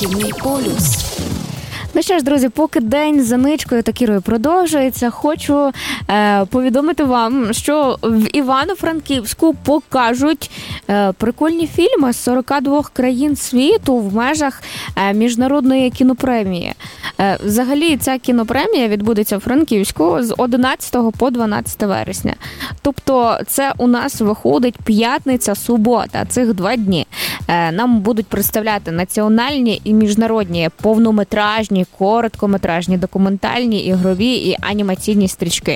Східний полюс. Ну що ж, друзі, поки день за ничкою та Кірою продовжується, хочу повідомити вам, що в Івано-Франківську покажуть прикольні фільми з 42 країн світу в межах міжнародної кінопремії. Взагалі, ця кінопремія відбудеться в Франківську з 11 по 12 вересня. Тобто це у нас виходить п'ятниця, субота, цих 2 дні. Нам будуть представляти національні і міжнародні повнометражні, короткометражні, документальні, ігрові і анімаційні стрічки.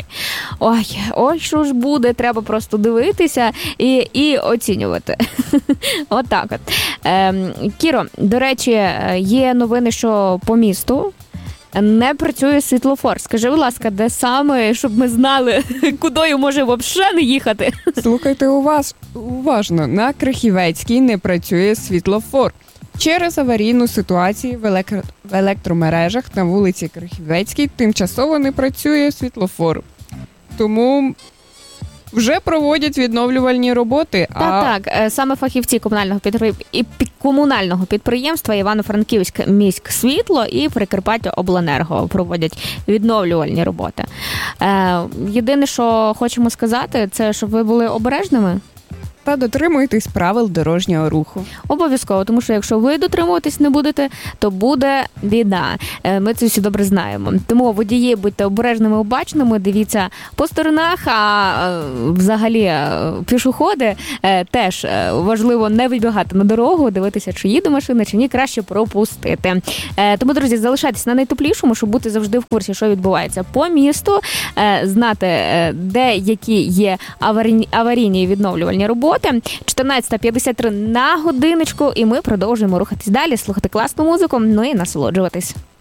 Ой, що ж буде, треба просто дивитися і оцінювати. Отак от. Кіро, до речі, є новини, що по місту не працює світлофор. Скажи, будь ласка, де саме, щоб ми знали, куди може взагалі не їхати? Слухайте уважно. На Крихівецькій не працює світлофор. Через аварійну ситуацію в електромережах на вулиці Крихівецькій тимчасово не працює світлофор. Тому вже проводять відновлювальні роботи. Так. Саме фахівці комунального підприємства Івано-Франківськ міськсвітло і Прикарпаття Обленерго проводять відновлювальні роботи. Єдине, що хочемо сказати, це щоб ви були обережними. Та дотримуйтесь правил дорожнього руху. Обов'язково, тому що якщо ви дотримуватись не будете, то буде біда. Ми це всі добре знаємо. Тому водії, будьте обережними, обачними, дивіться по сторонах, а взагалі пішоходи теж важливо не вибігати на дорогу, дивитися, чи їде машина, чи ні, краще пропустити. Тому, друзі, залишайтесь на найтеплішому, щоб бути завжди в курсі, що відбувається по місту, знати, де які є аварійні відновлювальні роботи. 14:53 на годиночку, і ми продовжуємо рухатись далі, слухати класну музику, ну і насолоджуватись.